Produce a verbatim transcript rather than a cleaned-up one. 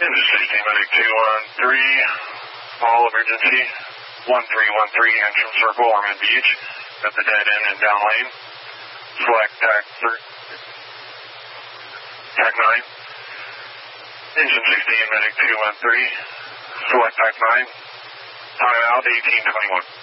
Engine sixteen, medic two one three, all emergency, one three one three, entrance circle, Ormond Beach, at the dead end and down lane. Select TAC TAC nine. Engine sixteen, medic two one three, select TAC nine. Time out eighteen twenty-one.